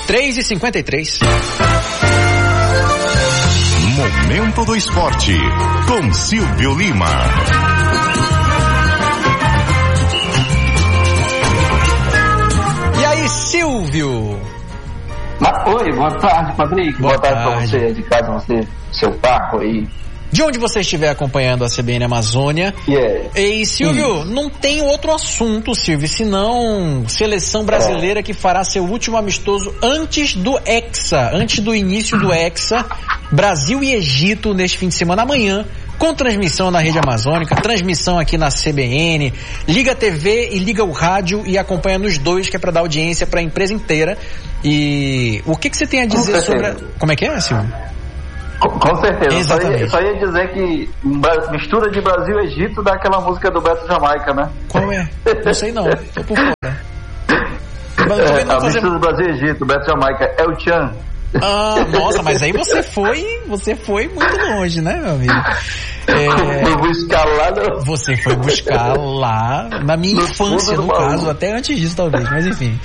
3h53. Momento do Esporte, com Silvio Lima. E aí, Silvio? Oi, boa tarde, Patrick. Boa tarde pra você de casa, você, seu carro aí. De onde você estiver acompanhando a CBN Amazônia. E Silvio, não tem outro assunto, Silvio, senão seleção brasileira que fará seu último amistoso antes do Hexa, antes do início do Hexa, Brasil e Egito neste fim de semana, amanhã, com transmissão na Rede Amazônica, transmissão aqui na CBN, liga a TV e liga o rádio e acompanha nos dois, que é para dar audiência para a empresa inteira. E o que você tem a dizer sobre... Como é que é, Silvio? Com certeza. Exatamente. Só ia dizer que mistura de Brasil e Egito dá aquela música do Beto Jamaica, né? Qual é? Não sei não, tô por fora. A mistura do Brasil e Egito, Beto Jamaica, é o Tchan. Nossa, mas aí você foi muito longe, né, meu amigo? Você foi buscar lá na minha infância, no caso, até antes disso talvez, mas enfim.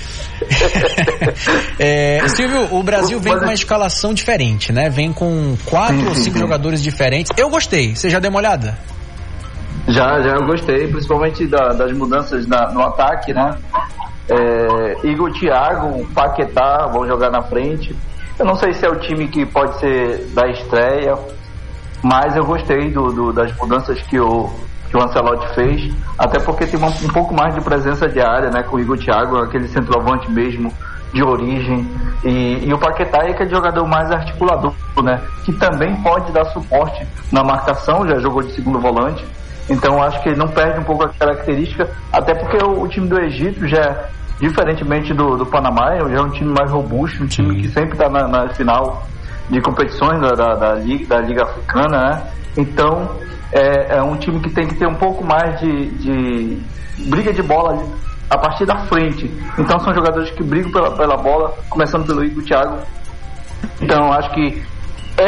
Silvio, o Brasil vem com uma escalação diferente, né? Vem com 4 ou 5 jogadores diferentes. Eu gostei, você já deu uma olhada? Já eu gostei, principalmente das mudanças no ataque, né? Igor, Thiago, Paquetá vão jogar na frente. Eu não sei se é o time que pode ser da estreia, mas eu gostei das mudanças que o Ancelotti fez, até porque tem um pouco mais de presença de área, né, com o Igor Thiago, aquele centroavante mesmo, de origem, e o Paquetá é aquele jogador mais articulador, né, que também pode dar suporte na marcação, já jogou de segundo volante, então acho que ele não perde um pouco a característica, até porque o time do Egito já diferentemente do Panamá, já é um time mais robusto, um time que sempre está na final de competições da Liga Africana, né? Então é um time que tem que ter um pouco mais de briga de bola ali, a partir da frente. Então são jogadores que brigam pela bola, começando pelo Igor Thiago. Então acho que é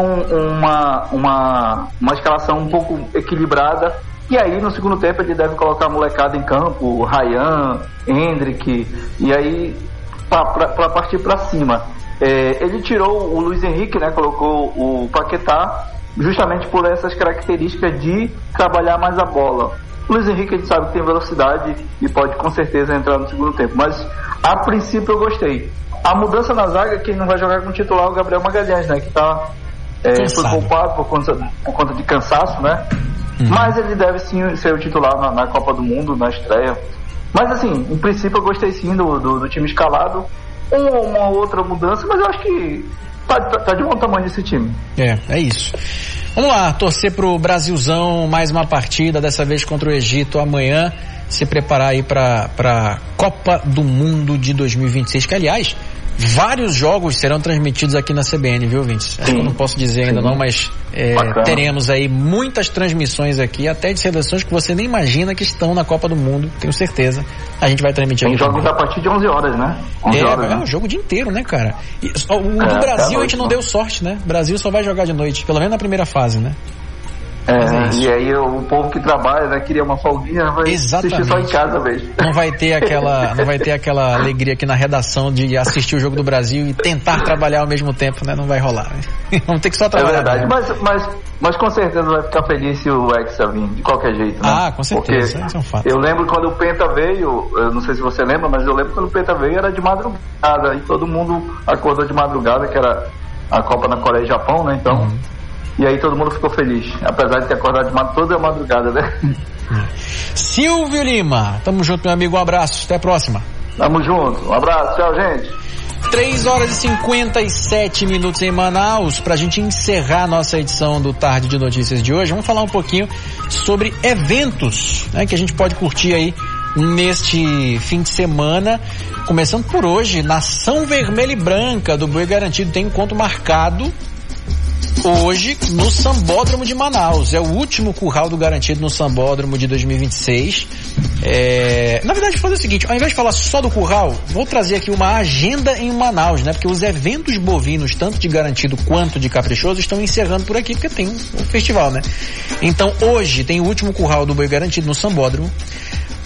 uma escalação um pouco equilibrada. E aí no segundo tempo ele deve colocar a molecada em campo, o Ryan, Hendrick, e aí para partir para cima. Ele tirou o Luiz Henrique, né, colocou o Paquetá, justamente por essas características de trabalhar mais a bola. O Luiz Henrique, a gente sabe que tem velocidade e pode com certeza entrar no segundo tempo, mas a princípio eu gostei. A mudança na zaga, quem não vai jogar com o titular é o Gabriel Magalhães, né, que foi poupado por conta de cansaço, né? Mas ele deve sim ser o titular na Copa do Mundo, na estreia. Mas assim, em princípio eu gostei sim do time escalado. Uma outra mudança, mas eu acho que tá de bom tamanho esse time. É isso. Vamos lá, torcer pro Brasilzão, mais uma partida, dessa vez contra o Egito amanhã, se preparar aí pra Copa do Mundo de 2026, que aliás, vários jogos serão transmitidos aqui na CBN, viu, Vintes? Acho que eu não posso dizer ainda não, mas teremos aí muitas transmissões aqui, até de seleções que você nem imagina que estão na Copa do Mundo, tenho certeza. A gente vai transmitir aqui. Tem jogos a partir de 11 horas, né? É um jogo o dia inteiro, né, cara? O do Brasil a gente não deu sorte, né? O Brasil só vai jogar de noite, pelo menos na primeira fase, né? E aí o povo que trabalha, né, queria uma folguinha, vai assistir só em casa mesmo. Não vai ter aquela alegria aqui na redação de assistir o jogo do Brasil e tentar trabalhar ao mesmo tempo, né? Não vai rolar. Vamos ter que só trabalhar. É verdade, mas com certeza vai ficar feliz se o Hexa vir, de qualquer jeito, né? Com certeza, isso é um fato. Eu lembro quando o Penta veio, eu não sei se você lembra, mas eu lembro quando o Penta veio, era de madrugada, e todo mundo acordou de madrugada, que era a Copa na Coreia e Japão, né? Então... E aí todo mundo ficou feliz, apesar de ter acordado toda a madrugada, né? Silvio Lima, tamo junto, meu amigo, um abraço, até a próxima. Tamo junto, um abraço, tchau, gente. 3h57 em Manaus. Pra gente encerrar a nossa edição do Tarde de Notícias de hoje, vamos falar um pouquinho sobre eventos, né, que a gente pode curtir aí neste fim de semana. Começando por hoje, Nação Vermelha e Branca do Boi Garantido tem encontro marcado hoje no Sambódromo de Manaus. É o último curral do Garantido no Sambódromo de 2026. Na verdade, vou fazer o seguinte, ao invés de falar só do curral, vou trazer aqui uma agenda em Manaus, né? Porque os eventos bovinos, tanto de Garantido quanto de Caprichoso, estão encerrando por aqui, porque tem um festival, né? Então, hoje tem o último curral do Boi Garantido no Sambódromo.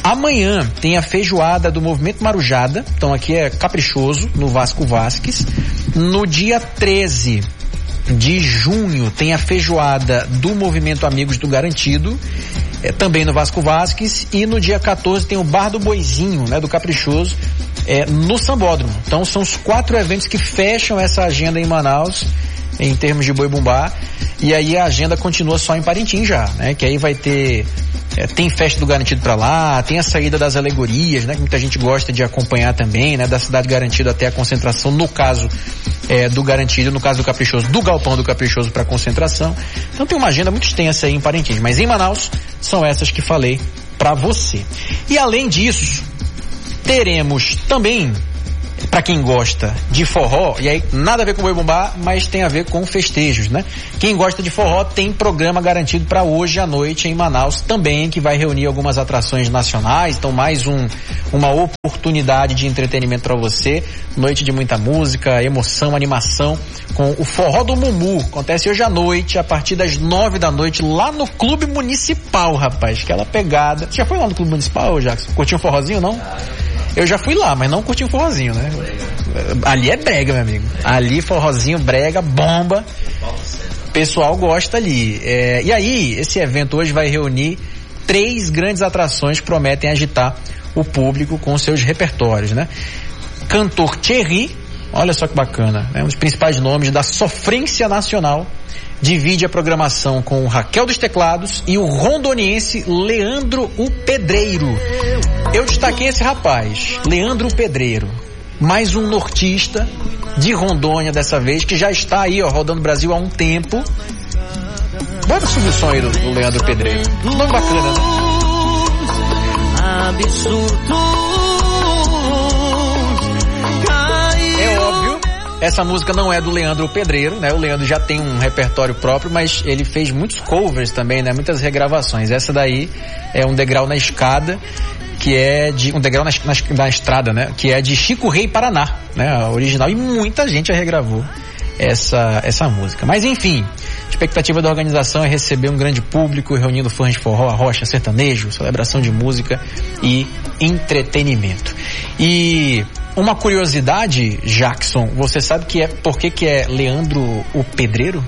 Amanhã tem a feijoada do Movimento Marujada, então aqui é Caprichoso, no Vasco Vasques. No dia 13 de junho tem a feijoada do Movimento Amigos do Garantido, também no Vasco Vasques. E no dia 14 tem o Bar do Boizinho, né, do Caprichoso, no Sambódromo. Então são os 4 eventos que fecham essa agenda em Manaus, em termos de boi bumbá. E aí a agenda continua só em Parintins já, né? Que aí vai ter, tem festa do Garantido pra lá, tem a saída das alegorias, né? Que muita gente gosta de acompanhar também, né? Da Cidade Garantida até a concentração, no caso do Garantido, no caso do Caprichoso, do Galpão do Caprichoso pra concentração. Então tem uma agenda muito extensa aí em Parintins, mas em Manaus são essas que falei pra você. E além disso, teremos também, para quem gosta de forró, e aí nada a ver com o boi bumbá, mas tem a ver com festejos, né? Quem gosta de forró tem programa garantido para hoje à noite em Manaus também, que vai reunir algumas atrações nacionais. Então mais uma oportunidade de entretenimento para você, noite de muita música, emoção, animação, com o Forró do Mumu. Acontece hoje à noite, a partir das 9 da noite, lá no Clube Municipal, rapaz. Aquela pegada. Você já foi lá no Clube Municipal, Jackson? Curtiu um forrozinho, não? Eu já fui lá, mas não curti um forrozinho, né? Ali é brega, meu amigo. Ali forrozinho, brega, bomba. O pessoal gosta ali. E aí, esse evento hoje vai reunir 3 grandes atrações que prometem agitar o público com seus repertórios, né? Cantor Thierry, olha só que bacana, né? Um dos principais nomes da sofrência nacional, divide a programação com o Raquel dos Teclados e o rondoniense Leandro o Pedreiro. Eu destaquei esse rapaz, Leandro Pedreiro, mais um nortista de Rondônia dessa vez, que já está aí, ó, rodando o Brasil há um tempo. Bora subir o som aí do Leandro Pedreiro. Nome bacana, né? É óbvio, essa música não é do Leandro Pedreiro, né? O Leandro já tem um repertório próprio, mas ele fez muitos covers também, né? Muitas regravações. Essa daí é um degrau na escada, que é de um degrau na estrada, né? Que é de Chico Rei Paraná, né? A original, e muita gente já regravou essa música. Mas enfim, a expectativa da organização é receber um grande público, reunindo fãs de forró, arrocha, sertanejo, celebração de música e entretenimento. E uma curiosidade, Jackson, você sabe por que é Leandro o Pedreiro?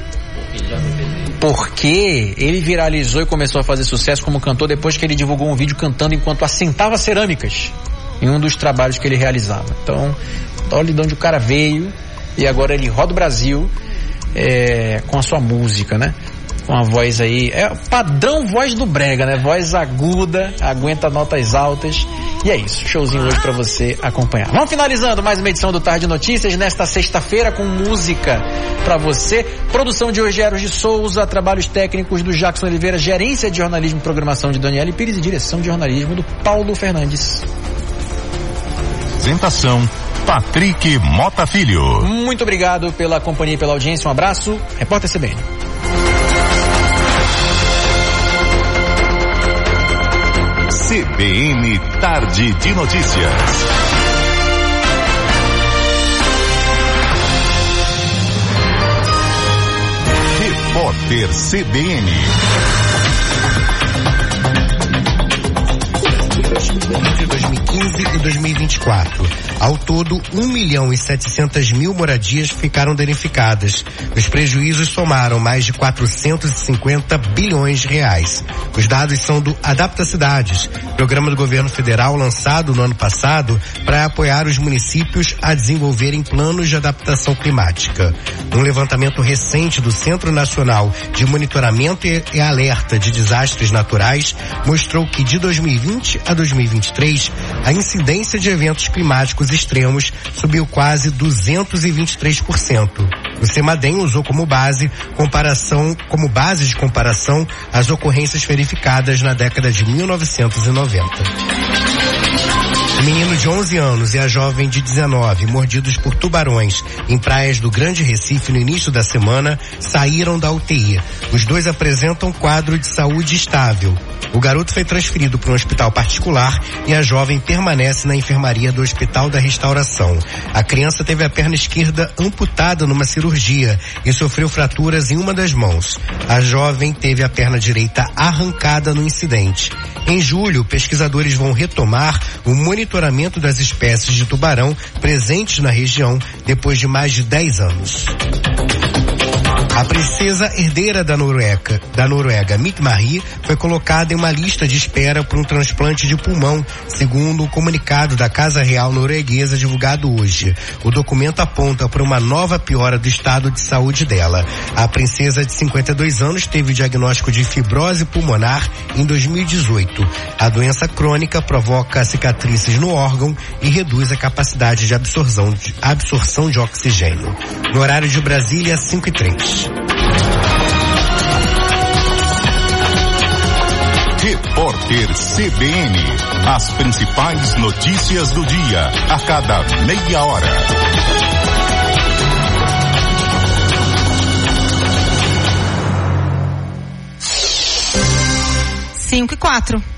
Porque ele viralizou e começou a fazer sucesso como cantor depois que ele divulgou um vídeo cantando enquanto assentava cerâmicas em um dos trabalhos que ele realizava. Então, olha de onde o cara veio, e agora ele roda o Brasil com a sua música, né? Com a voz aí, padrão voz do brega, né? Voz aguda, aguenta notas altas. E é isso, showzinho hoje pra você acompanhar. Vamos finalizando mais uma edição do Tarde Notícias nesta sexta-feira com música pra você. Produção de hoje, Eros de Souza, trabalhos técnicos do Jackson Oliveira, gerência de jornalismo e programação de Daniele Pires e direção de jornalismo do Paulo Fernandes. Apresentação, Patrick Mota Filho. Muito obrigado pela companhia e pela audiência. Um abraço. Repórter CBN. CBN Tarde de Notícias. Repórter CBN. Entre 2015 e 2024, ao todo 1.700.000 moradias ficaram danificadas. Os prejuízos somaram mais de 450 bilhões de reais. Os dados são do Adapta Cidades, programa do governo federal lançado no ano passado para apoiar os municípios a desenvolverem planos de adaptação climática. Um levantamento recente do Centro Nacional de Monitoramento e Alerta de Desastres Naturais mostrou que de 2020 a 2023, a incidência de eventos climáticos extremos subiu quase 223%. O CEMADEM usou como base de comparação as ocorrências verificadas na década de 1990. O menino de 11 anos e a jovem de 19, mordidos por tubarões em praias do Grande Recife no início da semana, saíram da UTI. Os dois apresentam quadro de saúde estável. O garoto foi transferido para um hospital particular e a jovem permanece na enfermaria do Hospital da Restauração. A criança teve a perna esquerda amputada numa cirurgia e sofreu fraturas em uma das mãos. A jovem teve a perna direita arrancada no incidente. Em julho, pesquisadores vão retomar o monitoramento das espécies de tubarão presentes na região depois de mais de 10 anos. A princesa herdeira da Noruega, Mette-Marit, foi colocada em uma lista de espera por um transplante de pulmão, segundo o comunicado da Casa Real norueguesa divulgado hoje. O documento aponta para uma nova piora do estado de saúde dela. A princesa de 52 anos teve o diagnóstico de fibrose pulmonar em 2018. A doença crônica provoca cicatrizes no órgão e reduz a capacidade de absorção de oxigênio. No horário de Brasília, 5h03. Repórter CBN. As principais notícias do dia, a cada meia hora. 5h04.